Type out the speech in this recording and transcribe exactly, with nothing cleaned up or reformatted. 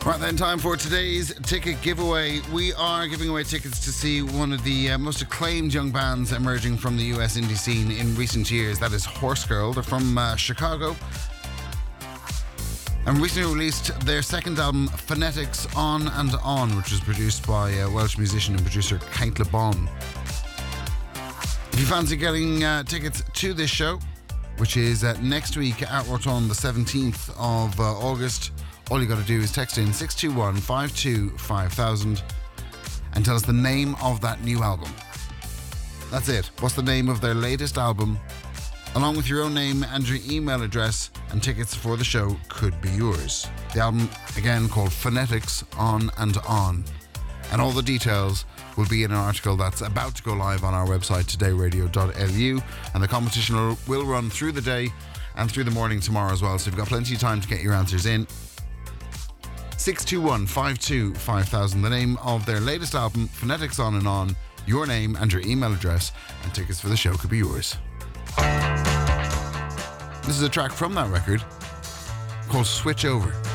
Right then, time for today's ticket giveaway. We are giving away tickets to see one of the uh, most acclaimed young bands emerging from the U S indie scene in recent years. That is Horse Girl. They're from uh, Chicago and recently released their second album, Phonetics On and On, which was produced by uh, Welsh musician and producer Kate Le Bon. If you fancy getting uh, tickets to this show, which is uh, next week at Roton, the seventeenth of uh, August, all you got to do is text in six two one, five two five thousand and tell us the name of that new album. That's it. What's the name of their latest album? Along with your own name and your email address, and tickets for the show could be yours. The album, again, called Phonetics On and On. And all the details will be in an article that's about to go live on our website, today radio dot l u. And the competition will run through the day and through the morning tomorrow as well. So you've got plenty of time to get your answers in. six two one, five two five thousand, the name of their latest album, Phonetics On and On, your name and your email address, and tickets for the show could be yours. This is a track from that record called Switch Over.